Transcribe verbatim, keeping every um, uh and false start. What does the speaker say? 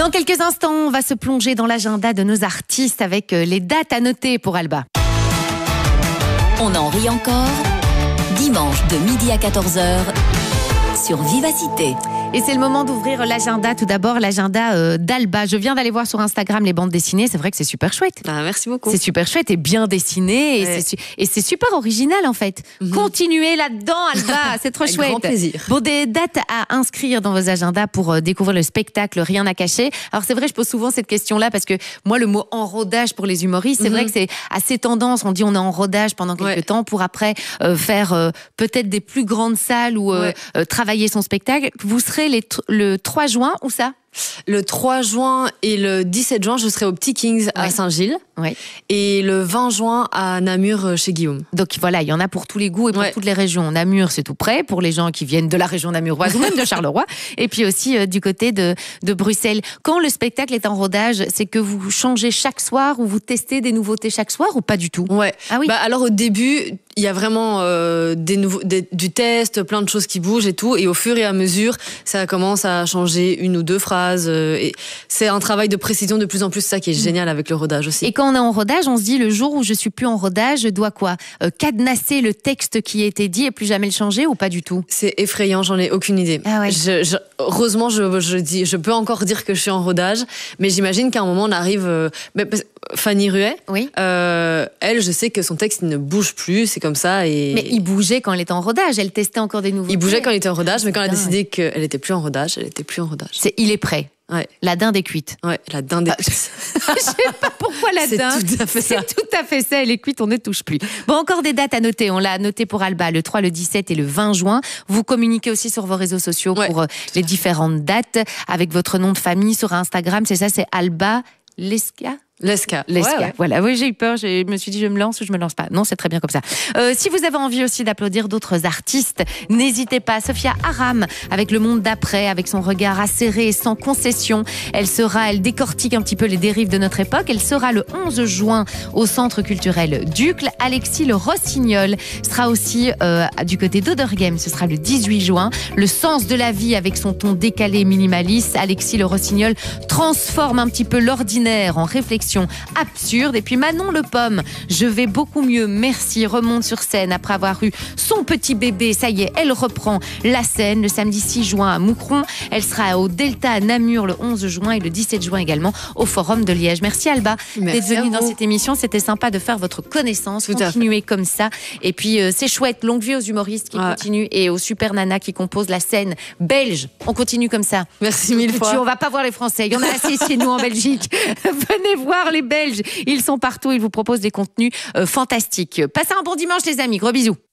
Dans quelques instants, on va se plonger dans l'agenda de nos artistes avec les dates à noter pour Alba. On en rit encore. Dimanche de midi à quatorze heures sur Vivacité. Et c'est le moment d'ouvrir l'agenda. Tout d'abord, l'agenda euh, d'Alba. Je viens d'aller voir sur Instagram les bandes dessinées. C'est vrai que c'est super chouette. Ah, merci beaucoup. C'est super chouette et bien dessiné. Et, ouais. c'est, et c'est super original, en fait. Mm-hmm. Continuez là-dedans, Alba. C'est trop Avec chouette. Grand plaisir. Bon, des dates à inscrire dans vos agendas pour euh, découvrir le spectacle Rien à cacher. Alors, c'est vrai, je pose souvent cette question-là parce que moi, le mot enrodage pour les humoristes, c'est mm-hmm. vrai que c'est assez tendance. On dit on est en rodage pendant quelques ouais. temps pour après euh, faire euh, peut-être des plus grandes salles ou euh, ouais. euh, travailler son spectacle. Vous serez les t- le trois juin, où ça ? Le trois juin et le dix-sept juin, je serai au Petit Kings ouais. à Saint-Gilles. Ouais. Et le vingt juin à Namur chez Guillaume. Donc voilà, il y en a pour tous les goûts et pour ouais. toutes les régions. Namur, c'est tout près pour les gens qui viennent de la région namuroise ou même de Charleroi. Et puis aussi euh, du côté de, de Bruxelles. Quand le spectacle est en rodage, c'est que vous changez chaque soir ou vous testez des nouveautés chaque soir ou pas du tout ? Ouais. Ah oui. Bah alors au début, il y a vraiment euh, des nouveaux, des, du test, plein de choses qui bougent et tout. Et au fur et à mesure, ça commence à changer une ou deux phrases. Euh, et c'est un travail de précision de plus en plus, ça qui est génial avec le rodage aussi. Et quand on est en rodage, on se dit le jour où je suis plus en rodage, je dois quoi ? euh, Cadenasser le texte qui a été dit et plus jamais le changer ou pas du tout ? C'est effrayant, j'en ai aucune idée. Ah ouais. je, je, heureusement, je, je, dis, je peux encore dire que je suis en rodage, mais j'imagine qu'à un moment on arrive... Euh, mais, Fanny Ruet, oui. euh, elle, je sais que son texte ne bouge plus, c'est comme ça. Et... Mais il bougeait quand elle était en rodage, elle testait encore des nouveaux. Il bougeait quand elle était en rodage, mais quand elle a décidé ouais. qu'elle était plus en rodage, elle était plus en rodage. C'est, il est prêt. Ouais. La dinde est cuite. Ouais, la dinde est cuite. Je sais pas pourquoi la c'est dinde. Tout à fait c'est ça. tout à fait ça. Elle est cuite, on ne touche plus. Bon, encore des dates à noter. On l'a noté pour Alba, le trois, le dix-sept et le vingt juin. Vous communiquez aussi sur vos réseaux sociaux ouais. pour les différentes dates avec votre nom de famille sur Instagram. C'est ça, c'est Alba Lesca. Lesca. Lesca. Ouais, ouais. Voilà. Oui, j'ai eu peur. Je me suis dit, je me lance ou je me lance pas. Non, c'est très bien comme ça. Euh, si vous avez envie aussi d'applaudir d'autres artistes, n'hésitez pas. Sophia Aram, avec Le Monde d'après, avec son regard acéré et sans concession. Elle sera, elle décortique un petit peu les dérives de notre époque. Elle sera le onze juin au Centre culturel d'Uccle. Alexis Le Rossignol sera aussi euh, du côté d'Oderghem. Ce sera le dix-huit juin. Le sens de la vie avec son ton décalé minimaliste. Alexis Le Rossignol transforme un petit peu l'ordinaire en réflexion absurde. Et puis Manon Le Pomme, je vais beaucoup mieux, merci, remonte sur scène après avoir eu son petit bébé. Ça y est, elle reprend la scène le samedi six juin à Moucron. Elle sera au Delta à Namur le onze juin et le dix-sept juin également au Forum de Liège. Merci Alba merci d'être venue dans cette émission. C'était sympa de faire votre connaissance. Tout Continuez comme ça. Et puis euh, c'est chouette. Longue vie aux humoristes qui ouais. continuent et aux super nanas qui composent la scène belge. On continue comme ça. Merci mille fois. On va pas voir les Français. Il y en a assez chez nous en Belgique. Venez voir les Belges, ils sont partout, ils vous proposent des contenus euh, fantastiques. Passez un bon dimanche les amis, gros bisous.